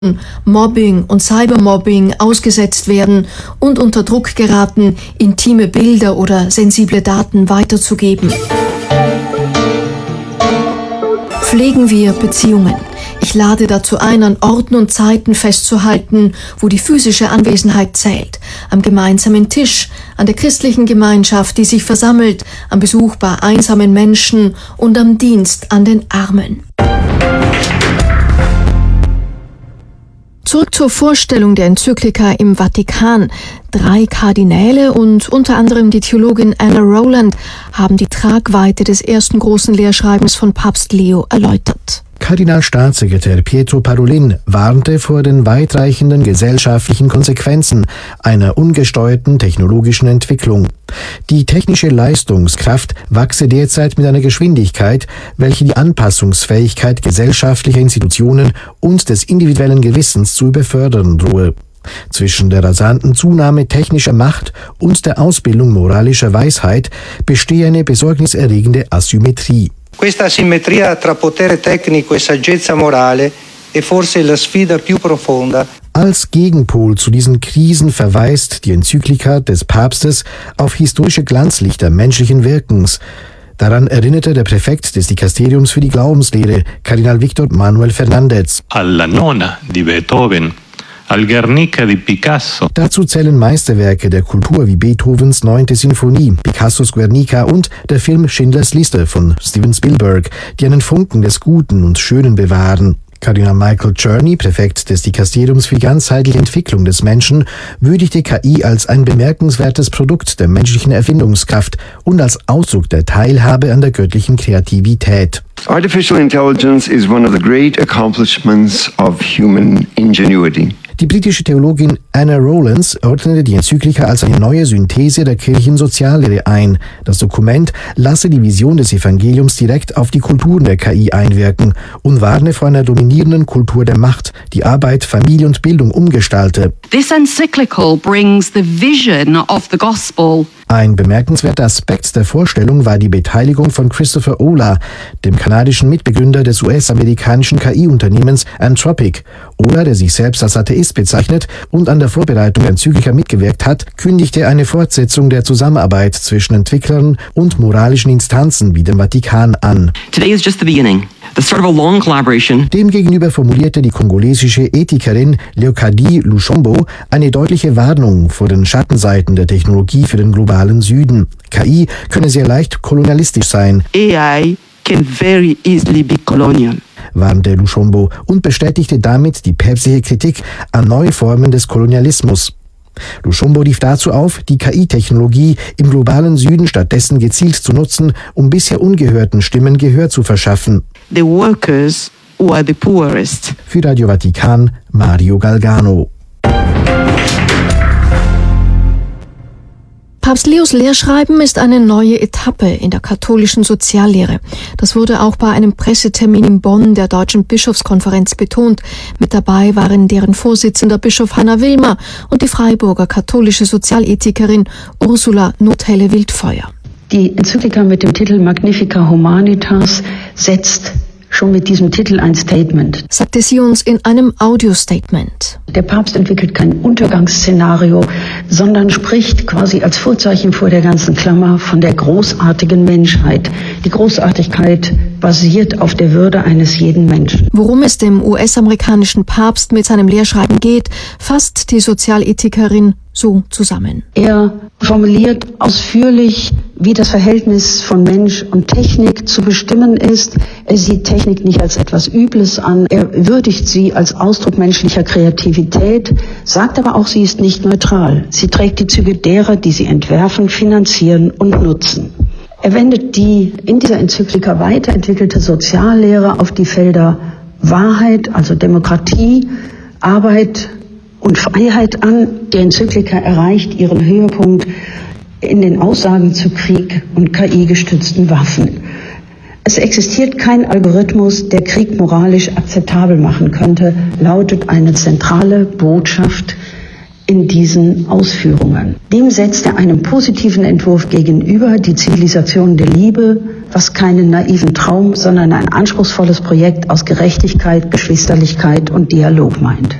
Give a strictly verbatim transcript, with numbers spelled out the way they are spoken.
Mobbing und Cybermobbing ausgesetzt werden und unter Druck geraten, intime Bilder oder sensible Daten weiterzugeben. Pflegen wir Beziehungen. Ich lade dazu ein, an Orten und Zeiten festzuhalten, wo die physische Anwesenheit zählt. Am gemeinsamen Tisch, an der christlichen Gemeinschaft, die sich versammelt, am Besuch bei einsamen Menschen und am Dienst an den Armen. Zurück zur Vorstellung der Enzyklika im Vatikan. Drei Kardinäle und unter anderem die Theologin Anna Rowland haben die Tragweite des ersten großen Lehrschreibens von Papst Leo erläutert. Kardinalstaatssekretär Pietro Parolin warnte vor den weitreichenden gesellschaftlichen Konsequenzen einer ungesteuerten technologischen Entwicklung. Die technische Leistungskraft wachse derzeit mit einer Geschwindigkeit, welche die Anpassungsfähigkeit gesellschaftlicher Institutionen und des individuellen Gewissens zu überfördern drohe. Zwischen der rasanten Zunahme technischer Macht und der Ausbildung moralischer Weisheit bestehe eine besorgniserregende Asymmetrie. Questa asimmetria tra potere tecnico e saggezza morale è forse la sfida più profonda. Als Gegenpol zu diesen Krisen verweist die Enzyklika des Papstes auf historische Glanzlichter menschlichen Wirkens. Daran erinnerte der Präfekt des Dikasteriums für die Glaubenslehre, Kardinal Victor Manuel Fernández. Alla Nona di Beethoven. Al Guernica di Picasso. Dazu zählen Meisterwerke der Kultur wie Beethovens Neunte Sinfonie, Picassos Guernica und der Film Schindlers Liste von Steven Spielberg, die einen Funken des Guten und Schönen bewahren. Kardinal Michael Czerny, Präfekt des Dikasteriums für die ganzheitliche Entwicklung des Menschen, würdigte K I als ein bemerkenswertes Produkt der menschlichen Erfindungskraft und als Ausdruck der Teilhabe an der göttlichen Kreativität. Artificial intelligence is one of the great accomplishments of human ingenuity. Die britische Theologin Anna Rowland ordnete die Enzyklika als eine neue Synthese der Kirchensoziallehre ein. Das Dokument lasse die Vision des Evangeliums direkt auf die Kulturen der K I einwirken und warne vor einer dominierenden Kultur der Macht, die Arbeit, Familie und Bildung umgestalte. This encyclical brings the vision of the gospel. Ein bemerkenswerter Aspekt der Vorstellung war die Beteiligung von Christopher Olah, dem kanadischen Mitbegründer des U S-amerikanischen K I-Unternehmens Anthropic. Olah, der sich selbst als Atheist bezeichnet und an der Vorbereitung der Enzyklika mitgewirkt hat, kündigte eine Fortsetzung der Zusammenarbeit zwischen Entwicklern und moralischen Instanzen wie dem Vatikan an. Today is just the beginning. The start of a long collaboration. Demgegenüber formulierte die kongolesische Ethikerin Leokadie Lushombo eine deutliche Warnung vor den Schattenseiten der Technologie für den globalen Süden. K I könne sehr leicht kolonialistisch sein. A I can very easily be colonial, warnte Lushombo und bestätigte damit die päpstliche Kritik an neue Formen des Kolonialismus. Lushombo rief dazu auf, die K I-Technologie im globalen Süden stattdessen gezielt zu nutzen, um bisher ungehörten Stimmen Gehör zu verschaffen. The workers who are the poorest. Für Radio Vatikan, Mario Galgano. Papst Leos Lehrschreiben ist eine neue Etappe in der katholischen Soziallehre. Das wurde auch bei einem Pressetermin in Bonn der Deutschen Bischofskonferenz betont. Mit dabei waren deren Vorsitzender Bischof Hanna Wilmer und die Freiburger katholische Sozialethikerin Ursula Nothelle-Wildfeuer. Die Enzyklika mit dem Titel Magnificat Humanitas setzt schon mit diesem Titel ein Statement, sagte sie uns in einem Audio-Statement. Der Papst entwickelt kein Untergangsszenario, sondern spricht quasi als Vorzeichen vor der ganzen Klammer von der großartigen Menschheit. Die Großartigkeit basiert auf der Würde eines jeden Menschen. Worum es dem U S-amerikanischen Papst mit seinem Lehrschreiben geht, fasst die Sozialethikerin so zusammen. Er formuliert ausführlich, wie das Verhältnis von Mensch und Technik zu bestimmen ist. Er sieht Technik nicht als etwas Übles an. Er würdigt sie als Ausdruck menschlicher Kreativität, sagt aber auch, sie ist nicht neutral. Sie trägt die Züge derer, die sie entwerfen, finanzieren und nutzen. Er wendet die in dieser Enzyklika weiterentwickelte Soziallehre auf die Felder Wahrheit, also Demokratie, Arbeit und Freiheit an. Die Enzyklika erreicht ihren Höhepunkt in den Aussagen zu Krieg und K I-gestützten Waffen. Es existiert kein Algorithmus, der Krieg moralisch akzeptabel machen könnte, lautet eine zentrale Botschaft in diesen Ausführungen. Dem setzt er einen positiven Entwurf gegenüber, die Zivilisation der Liebe, was keinen naiven Traum, sondern ein anspruchsvolles Projekt aus Gerechtigkeit, Geschwisterlichkeit und Dialog meint.